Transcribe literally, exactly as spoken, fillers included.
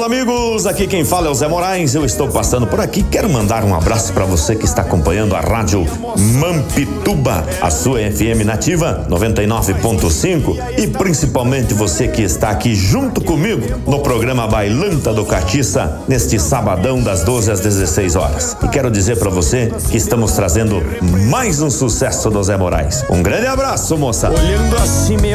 amigos, aqui quem fala é o Zé Moraes. Eu estou passando por aqui, quero mandar um abraço para você que está acompanhando a rádio Mampituba, a sua F M nativa noventa e nove ponto cinco, e principalmente você que está aqui junto comigo no programa Bailanta do Catiça, neste sabadão das doze às dezesseis horas. E quero dizer para você que estamos trazendo mais um sucesso do Zé Moraes. Um grande abraço, moça. Olhando assim